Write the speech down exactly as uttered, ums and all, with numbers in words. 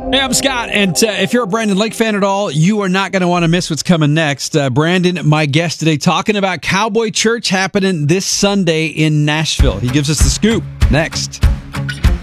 Hey, I'm Scott, and uh, if you're a Brandon Lake fan at all, you are not going to want to miss what's coming next. Uh, Brandon, my guest today, talking about Cowboy Church happening this Sunday in Nashville. He gives us the scoop next.